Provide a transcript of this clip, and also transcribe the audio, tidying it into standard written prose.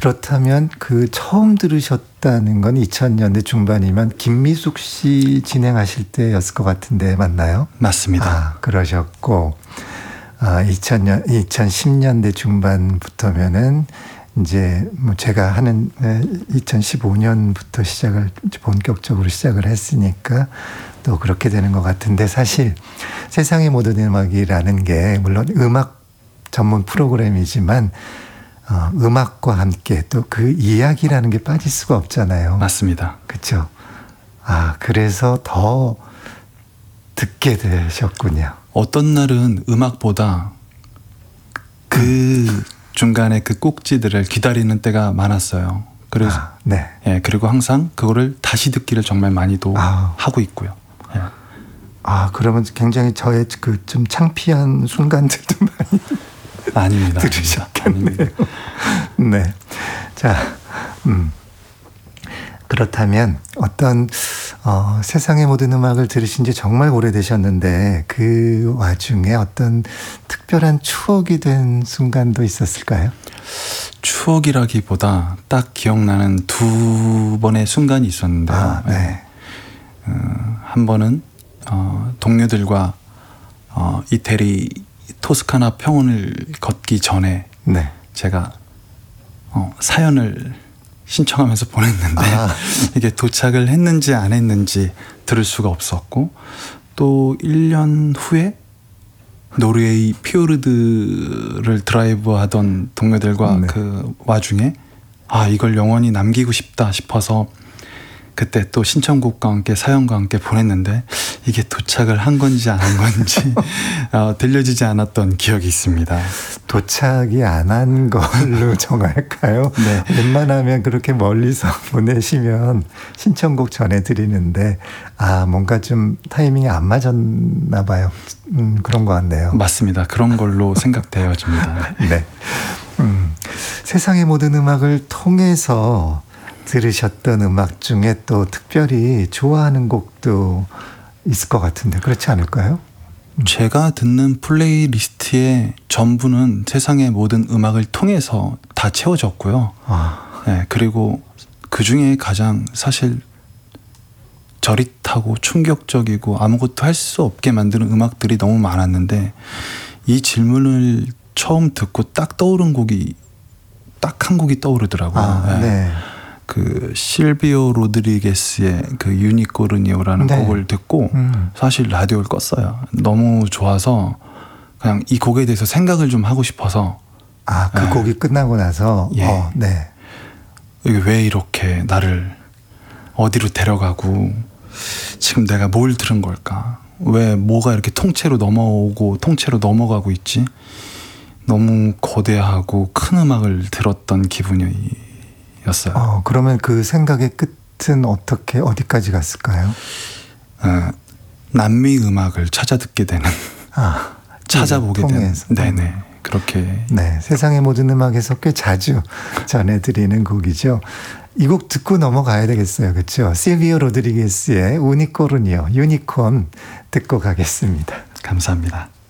그렇다면 그 처음 들으셨다는 건 2000년대 중반이면 김미숙 씨 진행하실 때였을 것 같은데 맞나요? 맞습니다. 그러셨고 2010년대 중반부터면은 이제 뭐 제가 하는 2015년부터 본격적으로 시작을 했으니까 또 그렇게 되는 것 같은데, 사실 세상의 모든 음악이라는 게 물론 음악 전문 프로그램이지만 음악과 함께 또 그 이야기라는 게 빠질 수가 없잖아요. 맞습니다. 그렇죠. 그래서 더 듣게 되셨군요. 어떤 날은 음악보다 그 중간에 그 꼭지들을 기다리는 때가 많았어요. 그래서 네. 예, 그리고 항상 그거를 다시 듣기를 정말 많이도 하고 있고요. 예. 그러면 굉장히 저의 그 좀 창피한 순간들도 많이 아닙니다. 들으셨겠네요. 네. 자, 그렇다면 어떤 세상의 모든 음악을 들으신 지 정말 오래되셨는데 그 와중에 어떤 특별한 추억이 된 순간도 있었을까요? 추억이라기보다 딱 기억나는 두 번의 순간이 있었는데요. 네. 한 번은 동료들과 이태리 토스카나 평원을 걷기 전에 네. 제가 사연을 신청하면서 보냈는데 이게 도착을 했는지 안 했는지 들을 수가 없었고, 또 1년 후에 노르웨이 피오르드를 드라이브하던 동료들과 그 와중에 이걸 영원히 남기고 싶다 싶어서 그때 또 신청곡과 함께 사연과 함께 보냈는데 이게 도착을 한 건지 안 한 건지 들려지지 않았던 기억이 있습니다. 도착이 안 한 걸로 정할까요? 네. 웬만하면 그렇게 멀리서 보내시면 신청곡 전해드리는데 뭔가 좀 타이밍이 안 맞았나 봐요. 그런 것 같네요. 맞습니다. 그런 걸로 생각되어집니다. 네. 세상의 모든 음악을 통해서 들으셨던 음악 중에 또 특별히 좋아하는 곡도 있을 것 같은데 그렇지 않을까요? 제가 듣는 플레이리스트의 전부는 세상의 모든 음악을 통해서 다 채워졌고요. 네, 그리고 그 중에 가장 사실 저릿하고 충격적이고 아무것도 할 수 없게 만드는 음악들이 너무 많았는데, 이 질문을 처음 듣고 딱 떠오른 곡이 딱 한 곡이 떠오르더라고요. 네. 그 실비오 로드리게스의 그 유니코르니오라는 곡을 듣고 사실 라디오를 껐어요. 너무 좋아서 그냥 이 곡에 대해서 생각을 좀 하고 싶어서. 그 곡이 끝나고 나서 네. 이게 왜 이렇게 나를 어디로 데려가고 지금 내가 뭘 들은 걸까? 왜 뭐가 이렇게 통째로 넘어오고 통째로 넘어가고 있지? 너무 거대하고 큰 음악을 들었던 기분이었어요. 그러면 그 생각의 끝은 어디까지 갔을까요? 남미 음악을 찾아 듣게 되는, 찾아보게 되는. 네네. 그렇게. 네, 세상의 모든 음악에서 꽤 자주 전해드리는 곡이죠. 이 곡 듣고 넘어가야 되겠어요. 그렇죠? 실비오 로드리게스의 유니코르니오, 유니콘 듣고 가겠습니다. 감사합니다.